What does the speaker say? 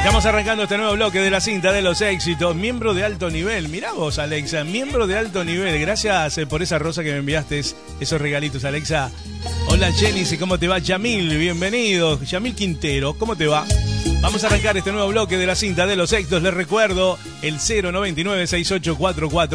Estamos arrancando este nuevo bloque de la cinta de los éxitos. Miembro de alto nivel. Mirá vos, Alexa. Miembro de alto nivel. Gracias por esa rosa que me enviaste. Esos regalitos, Alexa. Hola, Jenny. ¿Cómo te va? Yamil, bienvenido. Yamil Quintero, ¿cómo te va? Vamos a arrancar este nuevo bloque de la cinta de los éxitos. Les recuerdo el 099-6844.